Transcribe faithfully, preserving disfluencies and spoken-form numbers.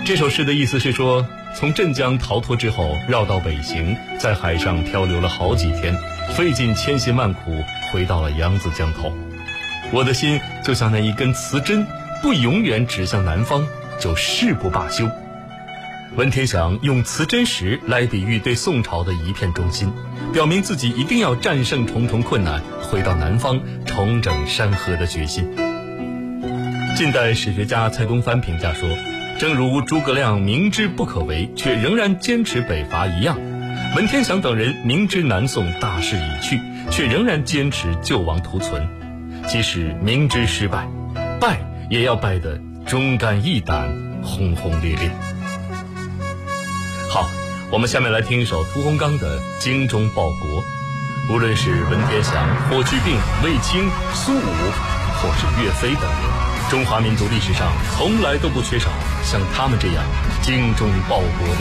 这首诗的意思是说，从镇江逃脱之后，绕道北行，在海上漂流了好几天，费尽千辛万苦，回到了扬子江头。我的心就像那一根磁针，不永远指向南方，就誓不罢休。文天祥用磁针石来比喻对宋朝的一片忠心，表明自己一定要战胜重重困难，回到南方重整山河的决心。近代史学家蔡东藩评价说，正如诸葛亮明知不可为，却仍然坚持北伐一样，文天祥等人明知南宋大势已去，却仍然坚持救亡图存，即使明知失败，败也要败得忠肝义胆，轰轰烈烈。好，我们下面来听一首屠洪刚的《精忠报国》。无论是文天祥、霍去病、卫青、苏武，或是岳飞等人，中华民族历史上从来都不缺少像他们这样精忠报国的